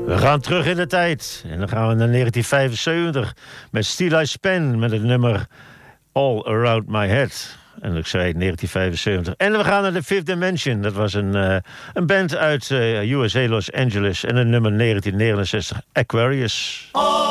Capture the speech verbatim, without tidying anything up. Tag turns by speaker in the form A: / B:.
A: We gaan terug in de tijd. En dan gaan we naar negentien vijfenzeventig met Steeleye Span met het nummer All Around My Head. En ik zei negentien vijfenzeventig. En we gaan naar The Fifth Dimension. Dat was een, uh, een band uit uh, U S A, Los Angeles. En het nummer negentien negenenzestig, Aquarius.